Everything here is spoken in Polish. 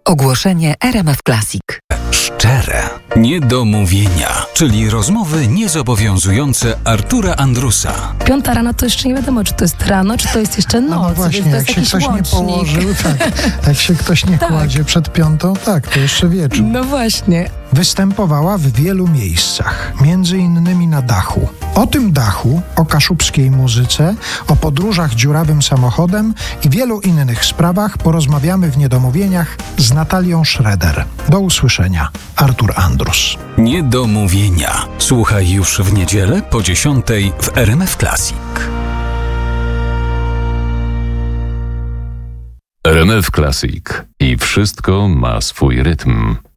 Ogłoszenie RMF Classic. Szczere niedomówienia, czyli rozmowy niezobowiązujące Artura Andrusa. 5 rano to jeszcze nie wiadomo, czy to jest rano, czy to jest jeszcze noc. No właśnie, to jak jest się ktoś łącznik. nie położył, tak. Jak się ktoś nie kładzie przed 5, tak, to jeszcze wieczór. No właśnie. Występowała w wielu miejscach, między innymi na dachu. O tym dachu, o kaszubskiej muzyce, o podróżach dziurawym samochodem i wielu innych sprawach porozmawiamy w Niedomówieniach z Natalią Schroeder. Do usłyszenia. Artur Andrus. Niedomówienia. Słuchaj już w niedzielę po 10:00 w RMF Classic. RMF Classic. I wszystko ma swój rytm.